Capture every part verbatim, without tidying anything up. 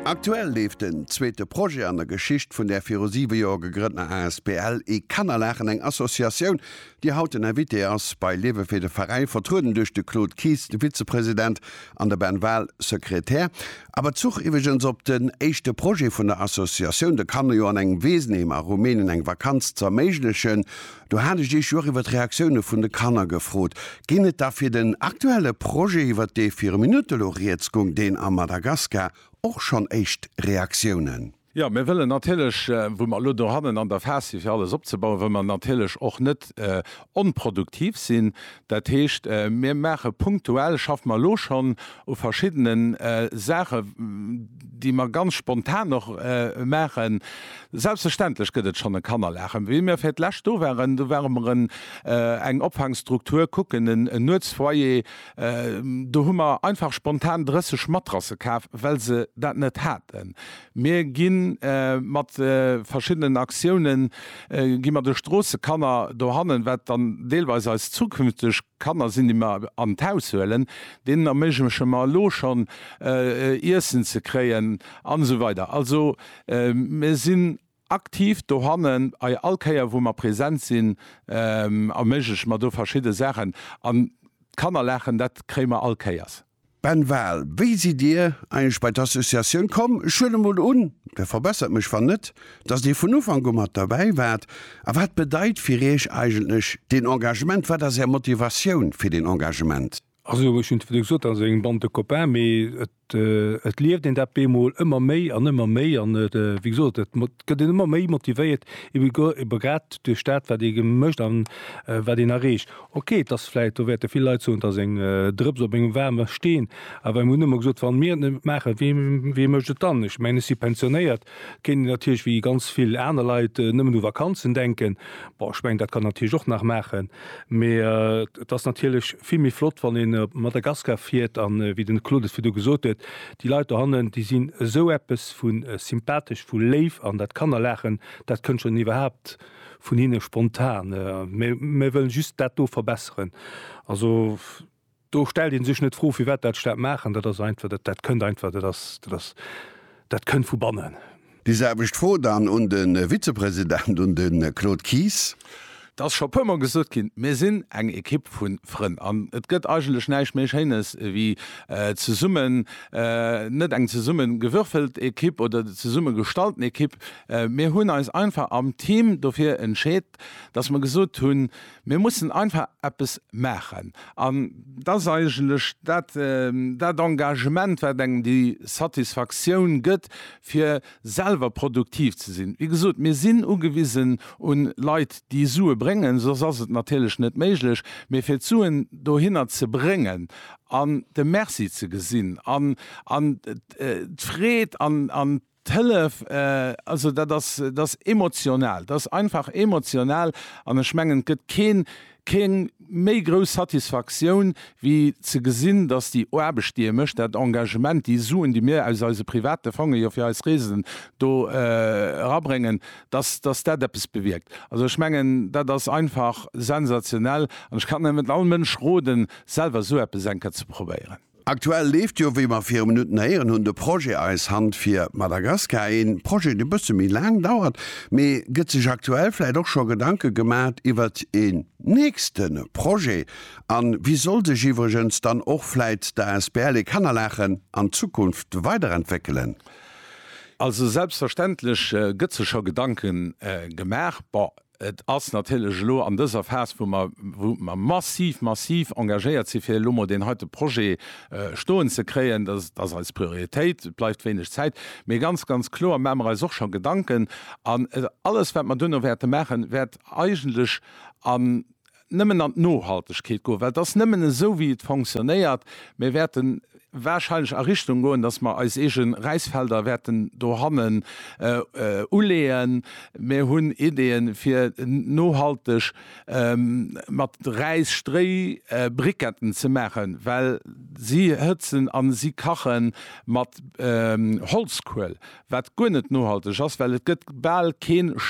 Aktuell lebt den zweite Projekt an der Geschichte von der für sieben Jahre gegründeten A S P L e Kannerlachen eng Assoziation, die haut den Erwitte ass bei Lewe fir de Verein vertruden durch de Claude Kies, de Vizepräsident an der Bernwahl Sekretär. Aber zug iwgens op den echte Projekt von der Assoziation, de kann jo an eng Wesenehmer Rumänen eng Vakanz zermeiglechen. Du hatte ich dich iwwer d Reaktionune vun de Kanner gefrot. Ginnet dafür den aktuelle Projekt iwwer de vier Minuten Lorietsgung den a Madagaskar auch schon echt Reaktionen. Ja, wir wollen natürlich, äh, wo wir Ludo haben, an der Fasi für alles abzubauen, wenn wir natürlich auch nicht äh, unproduktiv sind. Das heißt, äh, wir machen punktuell, schaffen wir los schon auf verschiedenen äh, Sachen, die wir ganz spontan noch äh, machen. Selbstverständlich geht es schon eine Kannerlachen. Wie wir vielleicht letztes Jahr wären, da wären wir in äh, eine Abfangsstruktur gucken, ein, ein Nutzfoyer, äh, da haben wir einfach spontan dreißig Matrassen gekauft, weil sie das nicht hatten. Wir gehen Äh, mat äh, verschiedenen Aktionen äh, gimmer de Strosse Kanner do hannen, wat dann deelweise als zukünftig Kanner sinn immer an Taushöhlen, den ermechemche mal lo schon äh, Issen ze kreien an so weiter. Also äh, wir sind aktiv do hannen ei Alkeier, wo man präsent sinn ähm, ermech mat do verschiedene Sachen an Kanner lächen, dat krämer Alkeiers. Bernwahl, wie sie dir eigentlich bei der Assoziation kommen, schön mal un, der verbessert mich von net, dass die von Anfang an dabei wart, aber wat bedeutet für ich eigentlich den Engagement, war das ja Motivation für den Engagement? Also ich finde gesagt, also ein Band de Copain, mais et, äh, et lieft in der Bemol immer méi an immer méi an äh, wie gesagt, et gëtt immer méi motiviert übergrad de Staat, wat die gemcht an äh, wat den errecht. Okay, das vielleicht da werd viel Leute so unter seg äh, Drps op engem Wärme stehen, aber mun immer gesagt van mir mache wie wie möchte dann? Ich meine sie pensioniert, kennen natürlich wie ganz viel Äner Leute äh, nimmen du Vakanzen denken. Boah, ich mein, dat kann natürlich auch nachmachen. Mais äh, das natürlich viel mehr flott van den Madagaskar fiiert an äh, wie den Claude wie du gesot huet, die Leute hannen, die sind so etwas vun äh, sympathisch vu Leif an dat kann er lächen, dat könnt schon nie überhaupt vun ihnen spontan. Wir wollen just dat do verbessern. Also du stell den sich net froh wie wat dat staat machen, dat das einfach dat, dat könnt einfach das das dat könnt verbannen. Dieselbecht vor dann und den äh, Vizepräsident und den äh, Claude Kies. Das schon immer gesot kind mir sinn eng Ekipp vun Fren an et gëtt eigentlich neich méch hennes wie äh, zu summen äh, net eng zu summen gewürfelt Ekipp oder zu summe gestalten Ekipp mir äh, hunn als einfach am Team dofir entscheet, dass man gesot hunn mir mussssen einfach Appes machen an das eigentlich dat äh, dat Engagement werden die Satisfaktion gëtt fir selber produktiv zu sinn. Wie gesot mir sinn ugewiesen und Leiit die Sue bringen, so ass het natürlich net méiglech, mir fir zuen do hinner ze bringen, an de Merci ze gesinn, an an äh, d'Fred, an an Telef, äh, also dat das, das emotional, das einfach emotional an den Schmengen gëtt kein Kein méi gros Satisfaktion wie ze gesinn, dats die O bestie mcht, dat Engagement, die suen, die mir als als private Fange jo fir als Reesen do äh, rabringen, dass das dat Deppes bewirkt. Also schmengen dat das einfach sensationell an ich kann mit allen Mënsch roden selber so besenker zu probieren. Aktuell lebt jo wie man vier Minuten heieren hun de Projekt als Hand fir Madagaskar en Projekt de bësse mi lang dauert, méi gëtt sich aktuell vielleicht doch schon Gedanke gemacht iwwer en nächsten Projekt an wie soll sich iwwergens dann och fleit der A S P L Kannerlachen an Zukunft weiterentwickeln. Also selbstverständlich äh, gëtt se schon Gedanken äh, gemerkbar. Et ass natürlich lo an dëser Vers, wo man, wo man massiv massiv engagiert sich fir Lummer den heute Projekt äh, stoen ze kreen, das, das als Priorität bleibt wenig Zeit. Mir ganz ganz klar Mämer auch schon Gedanken an äh, alles, wat man dünner Werte machen, werd eigentlich an nimmen an Nohaltegkeet go, weil das nimmen so wie het funktioniert, mir werden wahrscheinlich Errichtung goen, dass man als egen Reisfelder werden do hannen äh, äh, uleen, mé hunn Ideen fir nohalteg ähm, mat Reissstrei äh, Briketten ze machen, weil sie hëtzen an sie kachen mat ähm, Holzkuel, wat gonnet nohalteg ass, weil et gëtt ball kein Stomp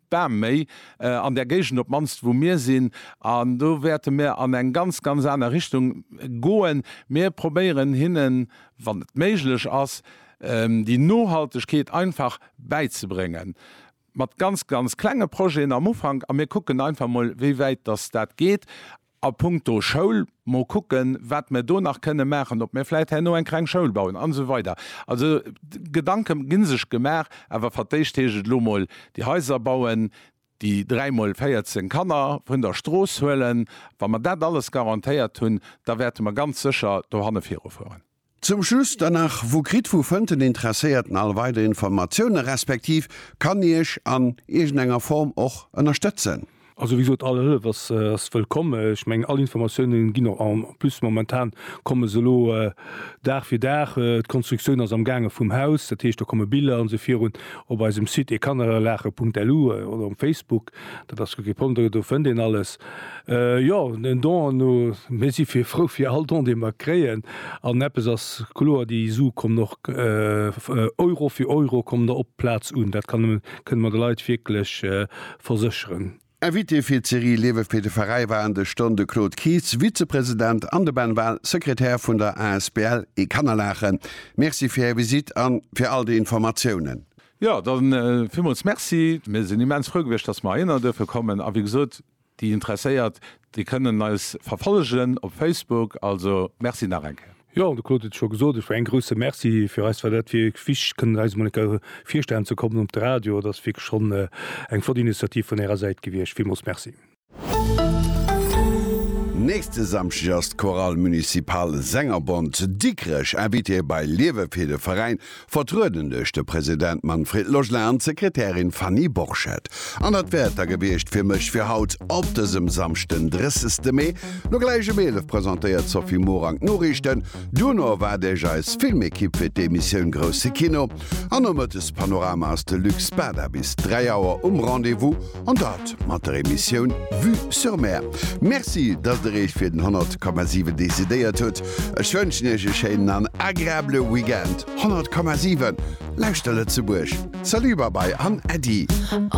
Bam méi äh, an der Gegent op manst wo mir sinn an do werte mir an eng ganz ganz aner Richtung goen mehr probieren hinnen wann het meiglech ass ähm, die Nohaltegkeet einfach beizubringen. Mat ganz ganz klenge Projekt am Umfang an mir gucken einfach mal wie weit das dat geht. A Punkto Schoul mo gucken, wat me do nach kënne machen, op mirläit no en kreng Schoul bauen an so weiter. Also Gedanken ginn sech gemer, awer vertéichteget Lomoll die Häuser bauen, die dreimal feiertzehn Kanner vun der Stroos hëllen, Wa man dat alles garantiiert hunn, da werd man ganz sicher do hanne Viro fuhren. Zum Schluss danach wo krit vu fënten Interessierten all weide Informationen respektiv kann ich an egen enger Form och unterstützen. Also wie gesagt, alle was äh, willkommen ich meng alle Informationen gi noch an plus momentan komme solo äh, da für da äh, Konstruktion aus am gange vom Haus dat heißt, da komme Bilder an so und ob bei dem Site e kannnerlache Punkt lu äh, oder am Facebook dat das gefunden den alles äh, ja don fir froh fir Alter den man kreen an neppe as Kolo die so kom noch äh, Euro für Euro kommen der op Platz und dat kann können man de Leiit wirklich äh, versicheren. Invité fir Serie Lewe fir de Verei war an de Stunde Claude Kies, Vizepräsident an de Benwahl, Sekretär vun der A S P L e Kannerlachen. Merci fir Visit an fir all die Informationen. Ja, dann äh, film uns Merci, mir sind immens frögwicht, dass ma einer dürfen kommen, a wie gesagt, die interesseiert, die können als verfolgen op Facebook, also Merci nach Renke. Ja, du konntet schon gesagt, ich war ein größer Merci für alles, weil das wir fisch können, also mal vier Sterne zu kommen auf der Radio, das ist schon äh, eine Initiative von ihrer Seite gewesen. Vielmals Merci. Nächste Samstag Choral Municipal Sängerbund Dickrech invité bei Lewefede Verein vertrödendech de Präsident Manfred Lochland Sekretärin Fanny Borchet. An dat Wäter gebeescht fir mech fir Haut op desem samchten dreißigsten Mai. No gleiche Mail präsentiert Sophie Morang Norrichten. Duno war déch als Filmekipp fir d'Emissionioun Grosse Kino. Annommetes Panorama aus de Lux Bader bis drei Auer um Rendevous an dat mat der Emissionioun Vue sur Mer. Merci, dat der ich fir den hundert Komma sieben desideiert huet. Ech wënschnege Scheen an agrable Weekend. hundert Komma sieben Laustelle zu Burch. Salut bei an Eddie.